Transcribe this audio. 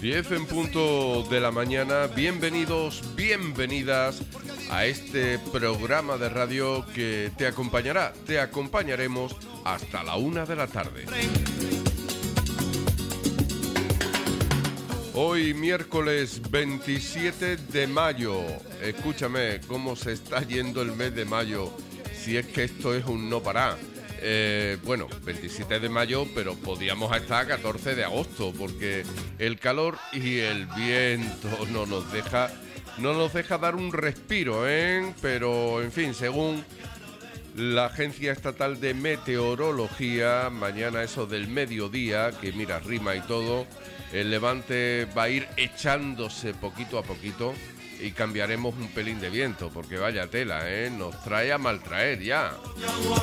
10 en punto de la mañana, bienvenidos, bienvenidas a este programa de radio que te acompañaremos hasta la 1 de la tarde. Hoy miércoles 27 de mayo, escúchame cómo se está yendo el mes de mayo, si es que esto es un no parar. 27 de mayo, pero podíamos estar a 14 de agosto, porque el calor y el viento no nos deja dar un respiro, pero en fin, según la Agencia Estatal de Meteorología, mañana eso del mediodía, que mira, rima y todo, el levante va a ir echándose poquito a poquito y cambiaremos un pelín de viento, porque vaya tela, nos trae a maltraer ya.